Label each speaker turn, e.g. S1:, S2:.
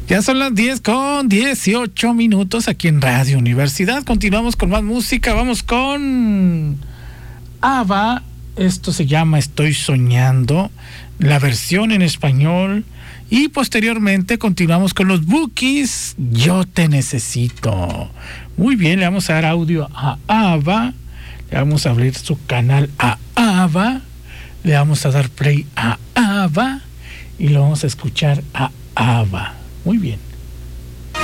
S1: Ya son las 10:18 aquí en Radio Universidad. Continuamos con más música. Vamos con ABBA. Esto se llama Estoy Soñando, la versión en español. Y posteriormente continuamos con los Bookies, Yo Te Necesito. Muy bien, le vamos a dar audio a ABBA. Le vamos a abrir su canal a ABBA. Le vamos a dar play a ABBA. Y lo vamos a escuchar a ABBA. Muy bien.